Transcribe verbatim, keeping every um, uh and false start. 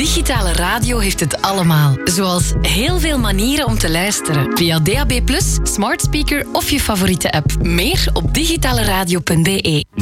Digitale radio heeft het allemaal. Zoals heel veel manieren om te luisteren. Via D A B plus, smart speaker of je favoriete app. Meer op digitaleradio punt b e.